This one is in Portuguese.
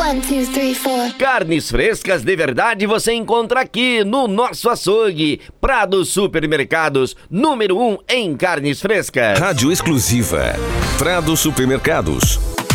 1, 2, 3, 4. Carnes frescas de verdade você encontra aqui no nosso açougue. Prado Supermercados, número 1 em carnes frescas. Rádio exclusiva. Prado Supermercados.